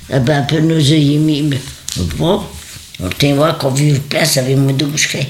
ben, peu nous ayons bon, on tient voir qu'on vit une place avec moi de boucherie.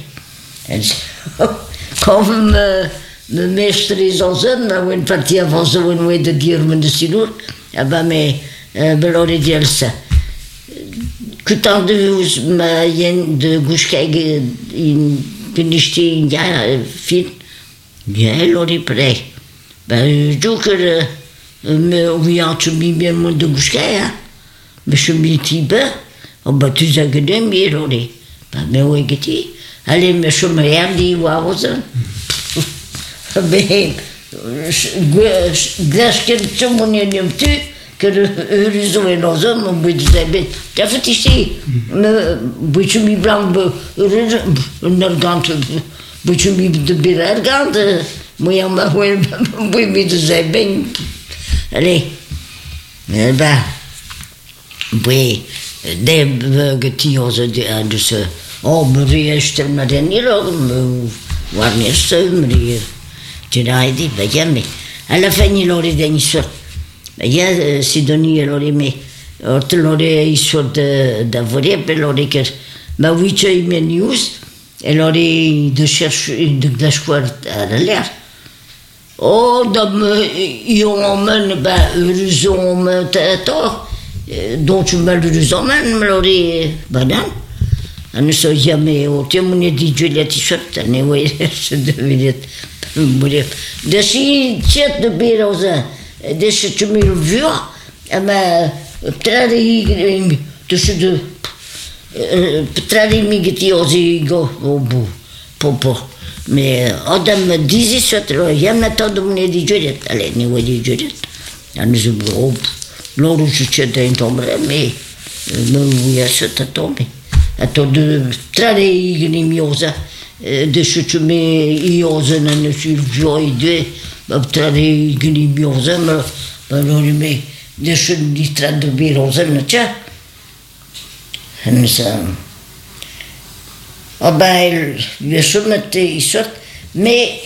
Quand me mestre les ensembles, on est parti avant ça, on est de dire, on est si lourd, ben, mais, l'on est dit ça. Que tant de boucherie, une pénicheté, une fille, bien, l'on est prêt. Ben, je dis que, oui, on se met bien le de boucherie, hein. Mais je me dis, ben, bah, tu sais que d'un mire, mais où est-ce allez, mais je me regarde, waouh, ça. Mais, glace que tu m'en es dit, que heureusement, et nos hommes, on me disait, ben, t'as fait ici, mais tu m'y blanc, heureusement, on regarde, mais tu m'y de bien, regarde, moi, on m'a disait, ben, allez, ben, oui, des petits de ce. Oh, mais je te le dis, voir mes soeurs, mais tu l'as dit, ben, mais à la fin, il aurait des sortes. Il y a Sidonie, il aurait aimé. Il aurait une sorte d'avoir, il aurait que. Mais oui, tu as eu mes news, il aurait de chercher, de choix à l'air. Oh, ils ont mené, ben, ils ont mené, dont tu malheureusement me l'aurais badin. On ne sait jamais, au terme de Juliette t-shirt, on est oui, je devais être bref. De si tête de Bérosa, de ce tu me vu, mais très de ce de très migati aussi go au bout, popo. Mais Adam me disait ça, il y a maintenant de mon Juliette, allez, ne voyez Juliette. On ne sait pas. Loro succede in tombre, mais non voulait se tomber. À toi de trare ignimiosa, de ce que tu mets iosa ne survient de trare ignimiosa, mais non mais de ce qui traite de birosa ne tient. Ah ben, je se mettais ici, mais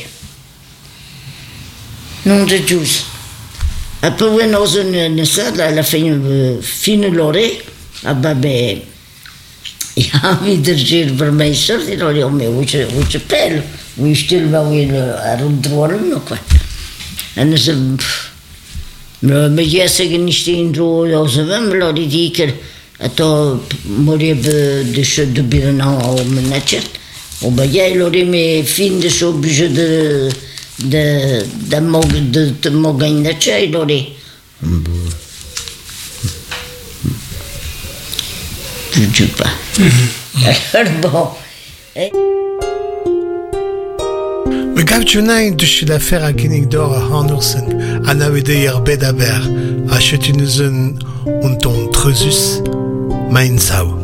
non de tous. Après, on a une salle, à la fin, fine l'oreille, ah ben, il a envie de dire pour moi, il a dit, mais où je pèle, où je te le vois à rondroire, quoi. Et mais il y a ce que nous sommes en train de dire, il a dit que, attends, mourir de ce de Birnan au Menachet, oh ben, il aurait mes fins de ce objet de Mogagne de Tchai, il aurait. Je ne sais pas. Alors bon. We gav tjunain dus l'affaire à Kinigdor à Hanursen, à Navedeier Bedaber, à Chetunusen und ton Tresus, Mainzau.